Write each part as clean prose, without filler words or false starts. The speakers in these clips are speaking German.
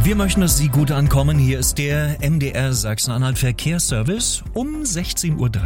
Wir möchten, dass Sie gut ankommen. Hier ist der MDR Sachsen-Anhalt Verkehrsservice um 16.30 Uhr.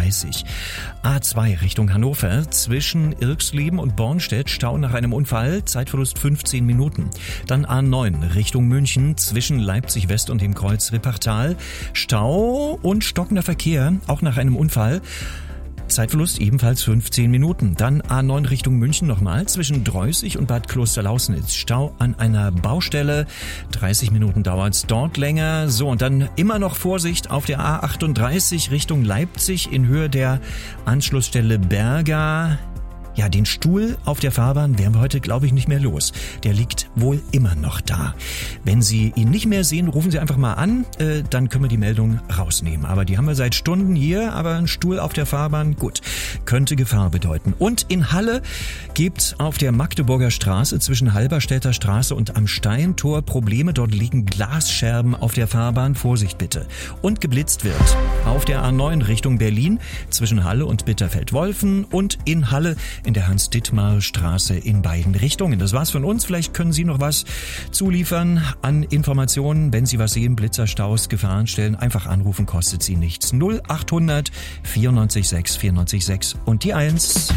A2 Richtung Hannover zwischen Irxleben und Bornstedt Stau nach einem Unfall, Zeitverlust 15 Minuten. Dann A9 Richtung München zwischen Leipzig West und dem Kreuz Rippertal Stau und stockender Verkehr, auch nach einem Unfall. Zeitverlust ebenfalls 15 Minuten. Dann A9 Richtung München nochmal zwischen Dreußig und Bad Klosterlausnitz. Stau an einer Baustelle. 30 Minuten dauert's dort länger. So, und dann immer noch Vorsicht auf der A38 Richtung Leipzig in Höhe der Anschlussstelle Berga. Ja, den Stuhl auf der Fahrbahn werden wir heute, glaube ich, nicht mehr los. Der liegt wohl immer noch da. Wenn Sie ihn nicht mehr sehen, rufen Sie einfach mal an, dann können wir die Meldung rausnehmen. Aber die haben wir seit Stunden hier, aber ein Stuhl auf der Fahrbahn, gut, könnte Gefahr bedeuten. Und in Halle gibt's auf der Magdeburger Straße zwischen Halberstädter Straße und am Steintor Probleme. Dort liegen Glasscherben auf der Fahrbahn, Vorsicht bitte. Und geblitzt wird auf der A9 Richtung Berlin zwischen Halle und Bitterfeld-Wolfen und in Halle in der Hans-Dittmar-Straße in beiden Richtungen. Das war's von uns. Vielleicht können Sie noch was zuliefern an Informationen. Wenn Sie was sehen, Blitzerstaus, Gefahrenstellen, einfach anrufen, kostet Sie nichts. 0800 94 6 94 6 und die 1.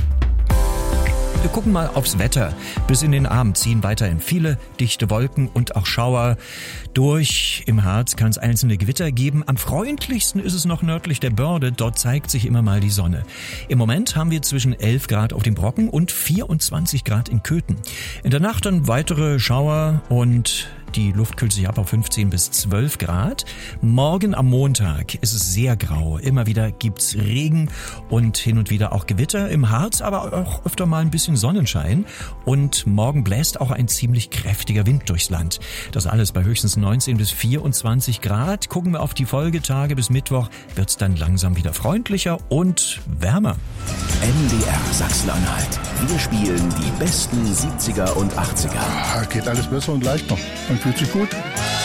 Wir gucken mal aufs Wetter. Bis in den Abend ziehen weiterhin viele dichte Wolken und auch Schauer durch. Im Harz kann es einzelne Gewitter geben. Am freundlichsten ist es noch nördlich der Börde. Dort zeigt sich immer mal die Sonne. Im Moment haben wir zwischen 11 Grad auf dem Brocken und 24 Grad in Köthen. In der Nacht dann weitere Schauer und die Luft kühlt sich ab auf 15 bis 12 Grad. Morgen am Montag ist es sehr grau. Immer wieder gibt's Regen und hin und wieder auch Gewitter. Im Harz aber auch öfter mal ein bisschen Sonnenschein. Und morgen bläst auch ein ziemlich kräftiger Wind durchs Land. Das alles bei höchstens 19 bis 24 Grad. Gucken wir auf die Folgetage. Bis Mittwoch wird's dann langsam wieder freundlicher und wärmer. MDR Sachsen-Anhalt. Wir spielen die besten 70er und 80er. Geht alles besser und leichter. Man fühlt sich gut.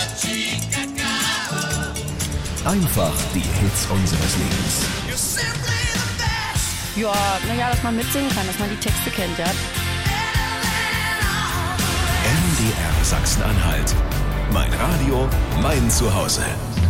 Einfach die Hits unseres Lebens. Ja, naja, dass man mitsingen kann, dass man die Texte kennt, ja. MDR Sachsen-Anhalt. Mein Radio, mein Zuhause.